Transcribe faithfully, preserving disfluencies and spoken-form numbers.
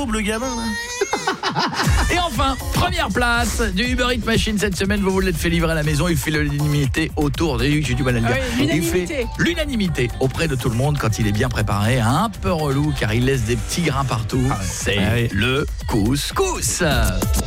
courbe le gamin là. Et enfin, première place du Uber Eats Machine cette semaine, vous vous l'êtes fait livrer à la maison, il fait l'unanimité autour des j'ai du mal à le dire. Ah oui, il fait l'unanimité auprès de tout le monde quand il est bien préparé, un peu relou car il laisse des petits grains partout. Ah ouais. C'est ah ouais. le couscous.